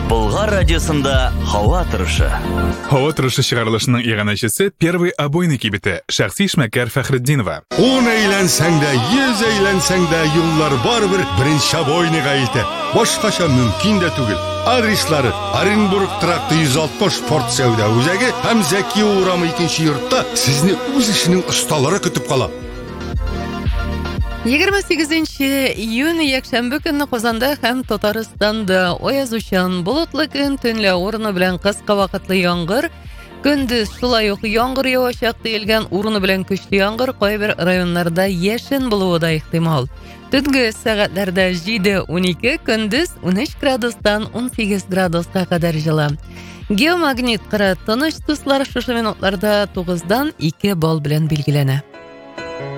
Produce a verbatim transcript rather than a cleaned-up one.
Болгар радиосында һава торышы. Һава торышы чыгарылышының иганәчесе первый обойный кибете шәхси эшмәкәр Фәхретдинова. Он әйләнсәң дә, йөз әйләнсәң дә юллар барыбер беренче обойныйга илтә. Башкача мөмкин дә түгел. Адреслары: Оренбург тракты йөз алтмыш Форт Сәүдә үзәге һәм Зәки урамы икенче йортта сезне үз эшенең осталары көтеп кала. егерме сигезенче июнь якшәмбе көнне Казанда һәм Татарстанда аязучан болытлы көн, төнлә урыны белән кыска вакытлы яңгыр, көндез шулай ук яңгыр явачак диелгән, урыны белән көчле яңгыр, кайбер районнарда яшен булуы да ихтимал. Төнге сәгатьләрдә җиде унике, көндез ун өч градустан ун сигез градуска кадәр җылы. Геомагнит кыры тыныч туслар шушы минутларда тугыздан ике балл белән билгеләнә.